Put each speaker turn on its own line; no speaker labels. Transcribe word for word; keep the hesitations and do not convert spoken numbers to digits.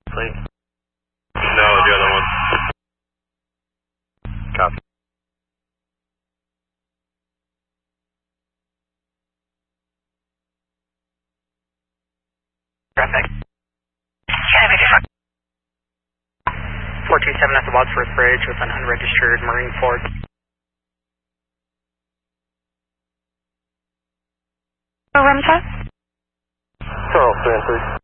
Please. No, the other one. Copy.
Traffic. four two seven at the Wadsworth Bridge with an unregistered Marine Ford.
Room check?
Charles, stand please.